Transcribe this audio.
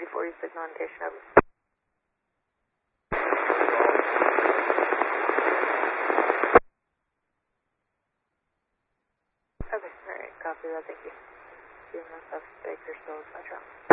3040 signal indication over. Okay, alright, copy that, thank you. Suspects are still with Metro.